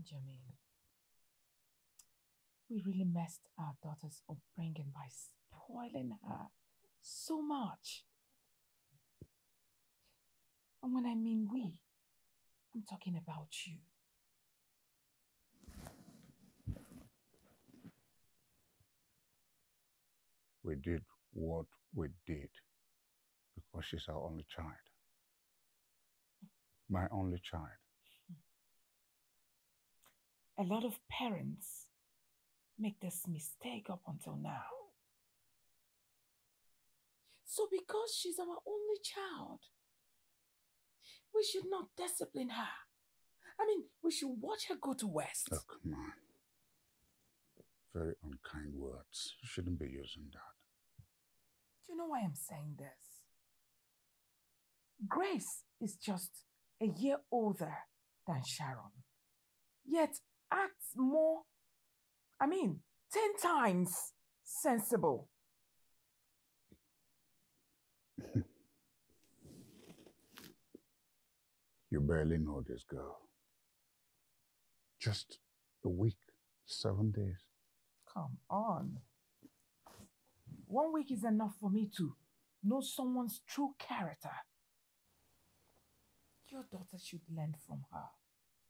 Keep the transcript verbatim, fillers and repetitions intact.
Benjamin, we really messed our daughter's upbringing by spoiling her so much. And when I mean we, I'm talking about you. We did what we did because she's our only child. My only child. A lot of parents make this mistake up until now. So because she's our only child, we should not discipline her. I mean, we should watch her go to West. Oh, come on. Very unkind words. You shouldn't be using that. Do you know why I'm saying this? Grace is just a year older than Sharon, yet acts more, I mean, ten times sensible. You barely know this girl. Just a week, seven days. Come on. One week is enough for me to know someone's true character. Your daughter should learn from her.